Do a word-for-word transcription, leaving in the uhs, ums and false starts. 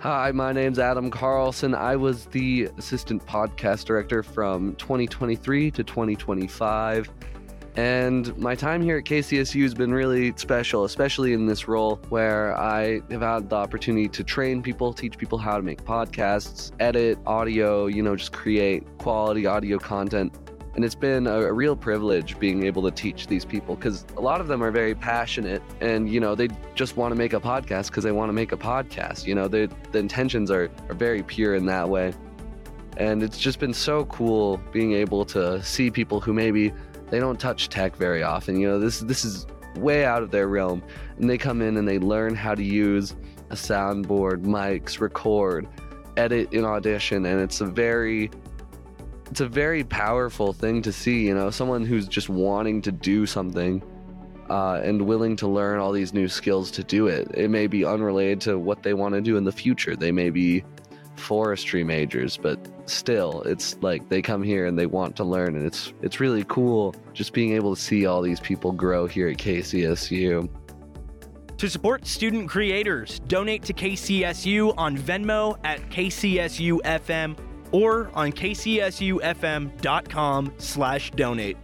Hi, my name's Adam Carlson. I was the assistant podcast director from twenty twenty-three to twenty twenty-five. And my time here at K C S U has been really special, especially in this role where I have had the opportunity to train people, teach people how to make podcasts, edit audio, you know, just create quality audio content. And it's been a, a real privilege being able to teach these people because a lot of them are very passionate and, you know, they just want to make a podcast because they want to make a podcast. You know, the intentions are, are very pure in that way. And it's just been so cool being able to see people who maybe they don't touch tech very often. You know, this this is way out of their realm. And they come in and they learn how to use a soundboard, mics, record, edit in Audition. And it's a very, it's a very powerful thing to see, you know, someone who's just wanting to do something uh, and willing to learn all these new skills to do it. It may be unrelated to what they want to do in the future. They may be forestry majors, but still it's like they come here and they want to learn, and it's it's really cool just being able to see all these people grow here at K C S U. To support student creators, donate to K C S U on Venmo at K C S U F M or on K C S U F M dot com slash donate.